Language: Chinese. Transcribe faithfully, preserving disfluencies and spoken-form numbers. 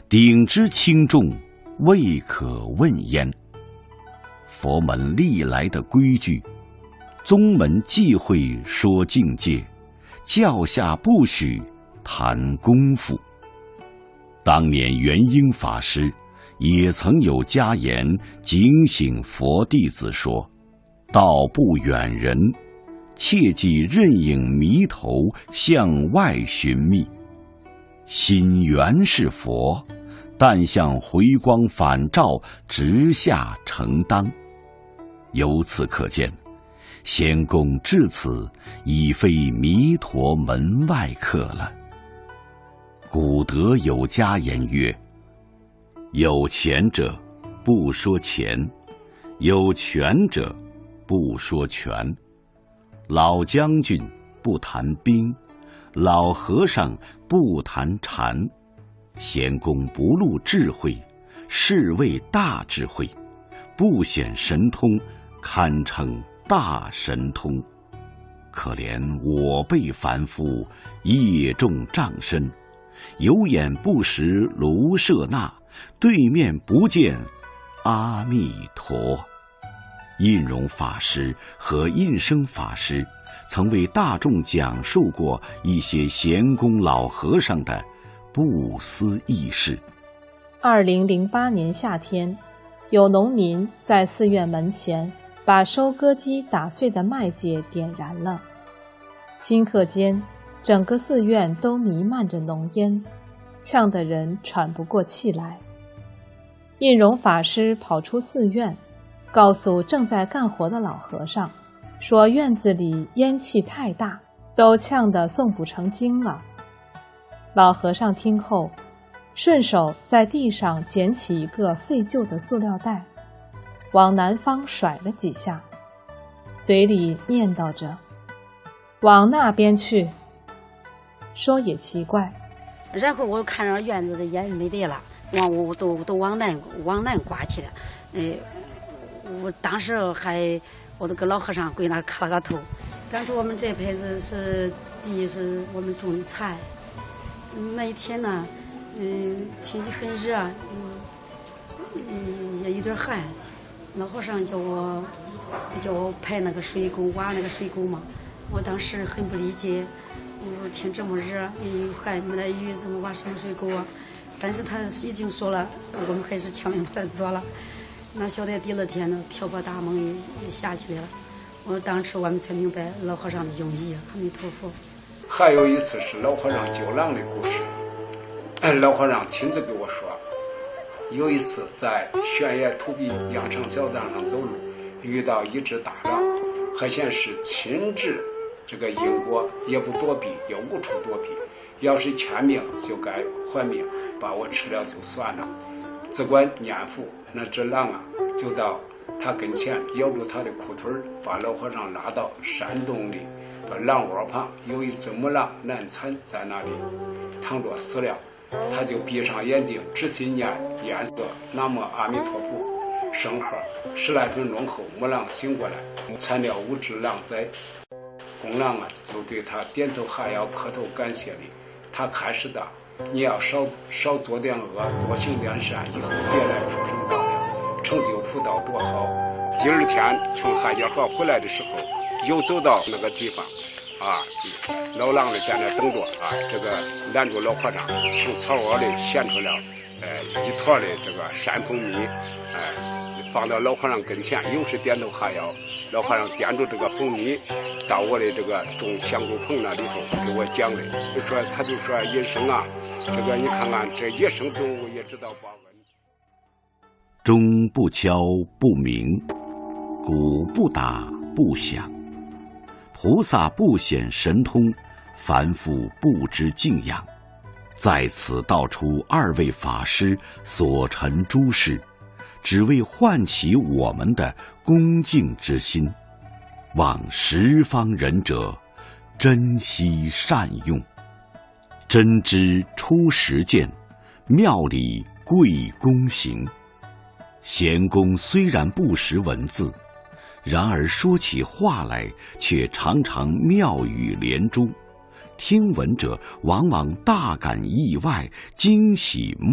鼎之轻重，未可问焉。佛门历来的规矩，宗门忌讳说境界，教下不许谈功夫。当年元英法师也曾有家言警醒佛弟子说：道不远人，切忌任影迷头向外寻觅。心原是佛，但向回光返照直下承当。由此可见，仙公至此已非弥陀门外客了。古德有家言曰：有钱者不说钱，有权者不说权。老将军不谈兵，老和尚不谈禅。仙公不露智慧，是谓大智慧；不显神通，堪称大神通。可怜我辈凡夫，业重障身，有眼不识卢舍那，对面不见阿弥陀。印容法师和印生法师曾为大众讲述过一些贤公老和尚的不思议事。 二零零八年夏天，有农民在寺院门前把收割机打碎的麦秸点燃了，顷刻间，整个寺院都弥漫着浓烟，呛得人喘不过气来。印容法师跑出寺院，告诉正在干活的老和尚，说院子里烟气太大，都呛得诵不成经了。老和尚听后，顺手在地上捡起一个废旧的塑料袋，往南方甩了几下，嘴里念叨着：往那边去。说也奇怪， 然后我看着院子的烟没得了，往我都都往南往南刮起来。呃，我当时还我都跟老和尚跪那磕了个头。当初我们这辈子是地是我们种的菜，那一天呢，嗯，天气很热，嗯，嗯也有点寒。老和尚叫我叫我排那个水沟，挖那个水沟嘛。我当时很不理解，我说天这么热，又寒没得雨，怎么挖什么水沟啊？但是他已经说了，我们还是强行把它做了。那晓得第二天呢，瓢泼大梦也也下起来了。我当时我们才明白老和尚的用意，阿弥陀佛。 还有一次是老和尚救狼的故事，老和尚亲自给我说，有一次在悬崖土壁羊肠小道上走路，遇到一只大狼，还显示亲至这个因果，也不躲避，也无处躲避，要是欠命就该还命，把我吃了就算了。只管念佛，那只狼啊就到他跟前咬住他的裤腿，把老和尚拉到山洞里的狼窝旁，有一只母狼难产在那里躺着死了。他就闭上眼睛，仔细念念诵南无阿弥陀佛圣号。十来分钟后，母狼醒过来，产了五只狼崽。公狼啊就对他点头哈腰，磕头感谢礼。他开始的，你要少少做点恶，多行点善，以后别来畜生道了，成就福道多好。第二天从海家河回来的时候，又走到那个地方啊，老狼的在那等着啊，这个拦住老和尚，从草窝里衔出了呃一坨的这个山蜂蜜，哎、呃，放到老和尚跟前，又是点头哈腰。老和尚掂住这个蜂蜜，到我的这个种香菇棚那里头给我讲的，就说他就说医生啊，这个你看看这野生动物也知道报恩。 钟不敲不鸣，鼓不打不响。菩萨不显神通，凡夫不知敬仰。在此道出二位法师所陈诸事，只为唤起我们的恭敬之心，望十方仁者珍惜善用。真知出实践，妙理贵躬行。贤公虽然不识文字，然而说起话来却常常妙语连珠，听闻者往往大感意外，惊喜